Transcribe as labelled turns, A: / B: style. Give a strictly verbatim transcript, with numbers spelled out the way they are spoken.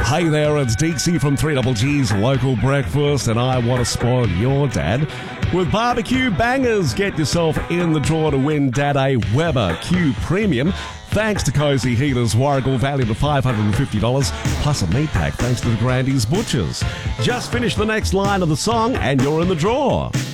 A: Hey there, it's Deeksy from three Double G's Local Breakfast, and I want to spoil your dad with barbecue bangers. Get yourself in the draw to win Dad a Weber Q Premium. Thanks to Cozy Heaters, Warrigal, valued at five hundred fifty dollars, plus a meat pack thanks to the Grandy's Butchers. Just finish the next line of the song and you're in the draw.